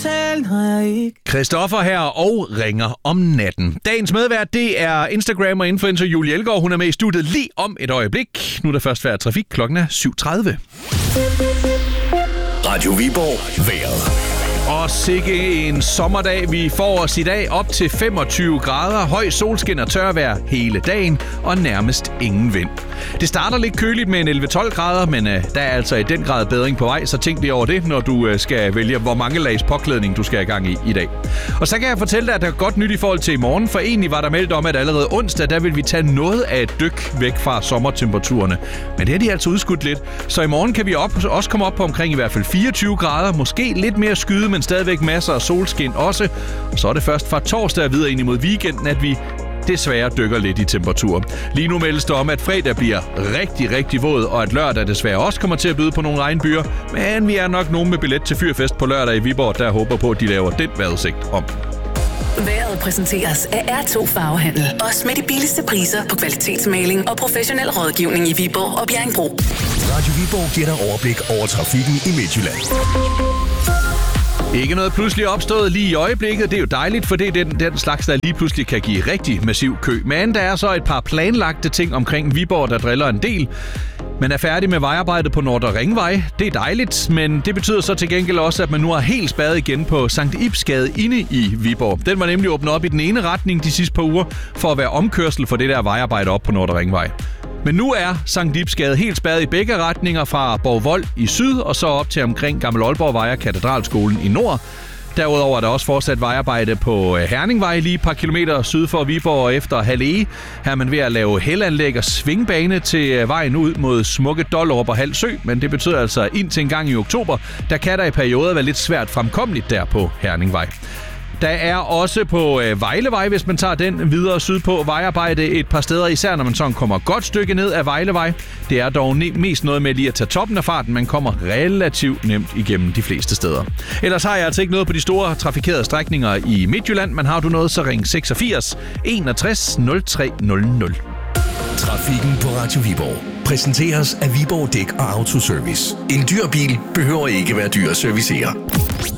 aftalen har jeg ikke. Christoffer her og ringer om natten. Dagens medvært, det er Instagram og influencer Julie Elgaard. Hun er med i studiet lige om et øjeblik. Nu er der først været trafik. Klokken er 7:30. Radio Viborg vejret. Og sikke en sommerdag. Vi får os i dag op til 25 grader. Høj solskin og tørvejr hele dagen. Og nærmest ingen vind. Det starter lidt køligt med en 11-12 grader, men der er altså i den grad bedring på vej. Så tænk lige over det, når du skal vælge, hvor mange lags påklædning du skal i gang i dag. Og så kan jeg fortælle dig, at der er godt nyt i forhold til i morgen. For egentlig var der meldt om, at allerede onsdag, der vil vi tage noget af et dyk væk fra sommertemperaturerne. Men det er de altså udskudt lidt. Så i morgen kan vi også komme op på omkring i hvert fald 24 grader. Måske lidt mere skyde, men stadigvæk masser af solskin også. Og så er det først fra torsdag og videre ind imod weekenden, at vi desværre dykker lidt i temperatur. Lige nu meldes det om, at fredag bliver rigtig, rigtig våd, og at lørdag desværre også kommer til at byde på nogle regnbyer. Men vi er nok nogen med billet til fyrfest på lørdag i Viborg, der håber på, at de laver den vejrudsigt om. Vejret præsenteres af R2 Farvehandel. Også med de billigste priser på kvalitetsmaling og professionel rådgivning i Viborg og Bjerringbro. Radio Viborg giver dig overblik over trafikken i Midtjylland. Ikke noget pludselig opstået lige i øjeblikket. Det er jo dejligt, for det er den slags, der lige pludselig kan give rigtig massiv kø. Men der er så et par planlagte ting omkring Viborg, der driller en del. Man er færdig med vejarbejdet på Nordre Ringvej. Det er dejligt, men det betyder så til gengæld også, at man nu har helt spærret igen på Sankt Ibsgade inde i Viborg. Den var nemlig åbnet op i den ene retning de sidste par uger, for at være omkørsel for det der vejarbejde op på Nordre Ringvej. Men nu er Sankt Ibsgade helt spærret i begge retninger fra Borgvold i syd og så op til omkring Gammel Aalborgvej og Katedralskolen i nord. Derudover er der også fortsat vejarbejde på Herningvej lige et par kilometer syd for Viborg og efter Hallee. Her er man ved at lave heldanlæg og svingbane til vejen ud mod smukke Dollerup og Halsø, men det betyder altså, at indtil en gang i oktober, der kan der i perioder være lidt svært fremkommeligt der på Herningvej. Der er også på Vejlevej, hvis man tager den videre sydpå, vejarbejde et par steder, især når man sådan kommer et godt stykke ned ad Vejlevej. Det er dog mest noget med lige at tage toppen af farten, man kommer relativt nemt igennem de fleste steder. Ellers har jeg altså ikke noget på de store trafikerede strækninger i Midtjylland, men har du noget, så ring 86 61 0300. Trafikken på Radio Viborg præsenteres af Viborg Dæk og Autoservice. En dyr bil behøver ikke være dyr at servicere.